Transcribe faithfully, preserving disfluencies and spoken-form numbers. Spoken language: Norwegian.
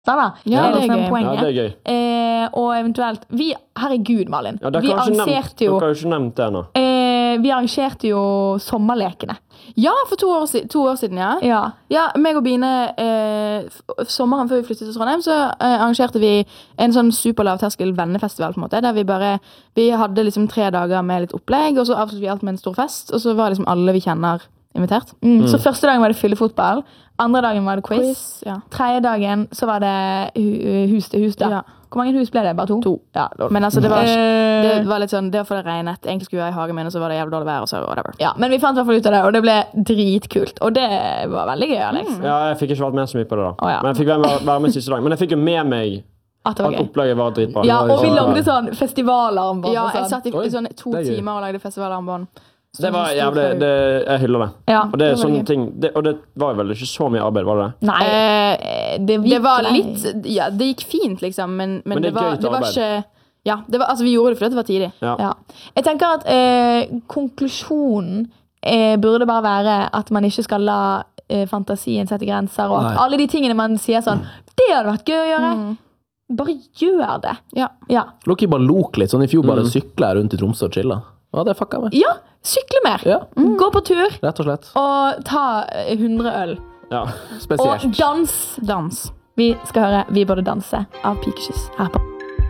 Da. Ja, det, det er gøy. Ja, det er gøy. Eh, og eventuelt, vi, herregud Malin, Ja, dere vi har ikke nevnt- arrangerte jo, dere har jo ikke nevnt det ennå. eh, vi arrangerte jo sommerlekene. Ja, for to år, siden, to år siden, ja. Ja. Ja, meg og Bine, eh, f- sommeren før vi flyttet til Trondheim, så eh, arrangerte vi en sånn superlavterskel vennefestival, på en måte, der vi bare, vi hadde liksom tre dager med litt opplegg, og så avsluttet vi alt med en stor fest, og så var liksom alle vi kjenner invitert. Mm. Så første dagen var det fyllefotball, andre dagen var det quiz, Quiz, ja. tredje dagen så var det hu hus til hus da. Ja. Hvor mange hus ble det? Bare to? To. Ja, Men altså, det var, Eh, det var litt sånn, det var for det regnet. Egentlig skulle vi være i hagen min, og så var det jævlig dårlig vær, og så whatever. ja, men vi fant i hvert fall ut av det, og det ble dritkult. Og det var veldig gøy, Alex. Ja, jeg fikk ikke vært med så mye på det da. Å, ja. Men jeg fikk være, være med siste dag. Men jeg fikk jo med meg At det var at gøy. opplaget var dritbra. Ja, og vi Så- lagde sånn festivalarmbånd Ja, og jeg sånn. satt i, Oi, i sånn to det er gøy. timer og lagde festivalarmbånd. Det var jævlig, det, jeg hyller det. Ja. Og det er det var sånne gøy. ting, det, og det var vel ikke så mye arbeid, var det det? Nei, Eh, det, Det var gikk litt, ja, det gikk fint, liksom, men, men, Men det er det, var, gøy til det var arbeid. ikke, ja, det var, altså vi gjorde det fordi det var tidlig. Ja. Ja. Jeg tenker at eh, konklusjonen eh, burde bare være at man ikke skal la eh, fantasien sette grenser, og at Nei. alle de tingene man sier sånn, det hadde vært gøy å gjøre. Bare gjør det. Ja. Ja. Dere bare lok litt, sånn i fjor bare Mm. sykla jeg rundt i Tromsø og chilla. Ja, det fucka jeg med. Ja, sykle mer. Ja, Gå på tur rett og slett. og ta eh, hundre øl. Ja. Og Spesielt. dans. Dans. Vi skal høre Vi burde danse av Pikekyss her på